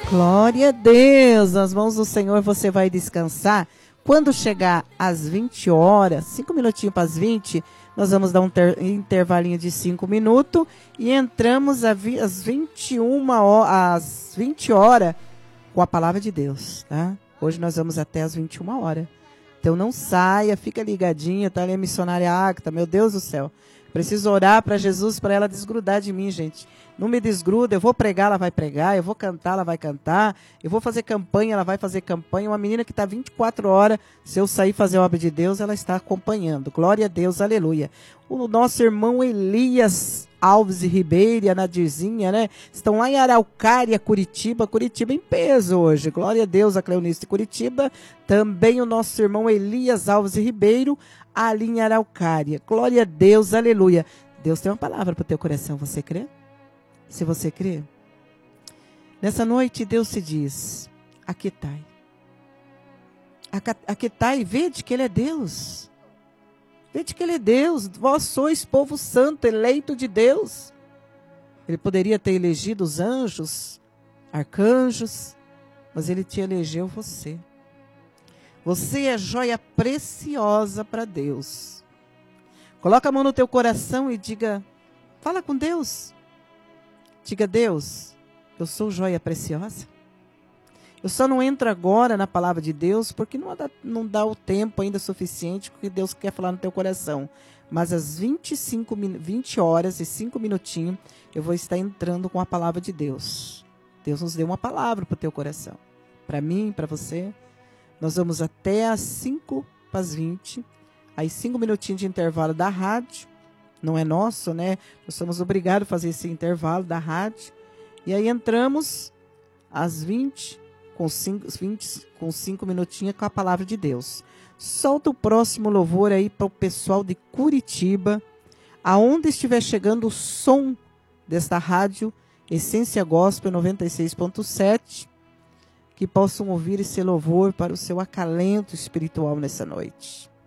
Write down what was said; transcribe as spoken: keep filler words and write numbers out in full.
Glória a Deus, nas mãos do Senhor você vai descansar. Quando chegar às vinte horas, cinco minutinhos para as vinte, nós vamos dar um ter, intervalinho de cinco minutos e entramos às vinte e uma horas, às vinte horas com a palavra de Deus, tá? Hoje nós vamos até às vinte e uma horas. Então não saia, fica ligadinha, tá ali a missionária Acta, meu Deus do céu. Preciso orar para Jesus, para ela desgrudar de mim, gente. Não me desgruda, eu vou pregar, ela vai pregar, eu vou cantar, ela vai cantar, eu vou fazer campanha, ela vai fazer campanha. Uma menina que está vinte e quatro horas, se eu sair fazer a obra de Deus, ela está acompanhando. Glória a Deus, aleluia. O nosso irmão Elias Alves e Ribeiro e a Nadirzinha, né? Estão lá em Araucária, Curitiba. Curitiba em peso hoje. Glória a Deus, a Cleonice de Curitiba. Também o nosso irmão Elias Alves e Ribeiro, ali em Araucária. Glória a Deus, aleluia. Deus tem uma palavra para o teu coração, você crê? Se você crê, nessa noite Deus se diz, aquietai. Aquietai, vede que Ele é Deus. Vede que Ele é Deus. Vós sois povo santo, eleito de Deus. Ele poderia ter elegido os anjos, arcanjos, mas Ele te elegeu você. Você é joia preciosa para Deus. Coloca a mão no teu coração e diga, fala com Deus. Diga, Deus, eu sou joia preciosa. Eu só não entro agora na palavra de Deus porque não dá, não dá o tempo ainda suficiente que Deus quer falar no teu coração. Mas às vinte e cinco, vinte horas e cinco minutinhos eu vou estar entrando com a palavra de Deus. Deus nos deu uma palavra para o teu coração. Para mim, para você. Nós vamos até às cinco para as vinte. Aí cinco minutinhos de intervalo da rádio. Não é nosso, né? Nós somos obrigados a fazer esse intervalo da rádio. E aí entramos às vinte, com cinco, vinte, com cinco minutinhos com a palavra de Deus. Solta o próximo louvor aí para o pessoal de Curitiba, aonde estiver chegando o som desta rádio, Essência Gospel noventa e seis ponto sete, que possam ouvir esse louvor para o seu acalento espiritual nessa noite.